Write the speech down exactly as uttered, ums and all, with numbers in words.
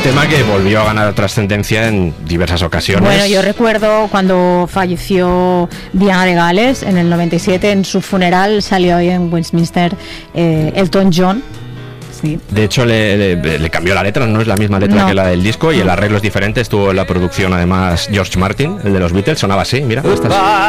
tema que volvió a ganar trascendencia en diversas ocasiones. Bueno, yo recuerdo cuando falleció Diana de Gales en el noventa y siete, en su funeral salió ahí en Westminster eh, Elton John. Sí. De hecho le, le, le cambió la letra, no es la misma letra no. que la del disco, y el arreglo es diferente. Estuvo en la producción además George Martin, el de los Beatles, sonaba así, mira, estas.